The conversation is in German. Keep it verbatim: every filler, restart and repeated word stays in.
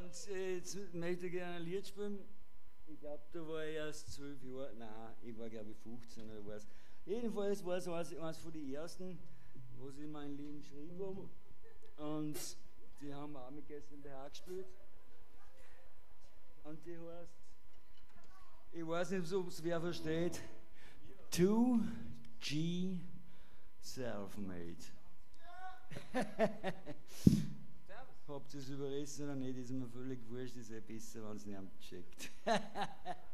Und äh, jetzt möchte ich gerne ein Lied spielen. Ich glaube, da war ich erst zwölf Jahre, nein, ich war glaube ich fünfzehn oder was. Jedenfalls war es eines, eines von den ersten, was ich in meinem Leben geschrieben habe. Und die haben wir auch mit GmbH gespielt. Und die heißt, ich weiß nicht, ob es wer versteht, two G Self-Made. Habt ihr es überrissen oder nicht, ist mir völlig wurscht, ist eh besser, wenn es niemand checkt.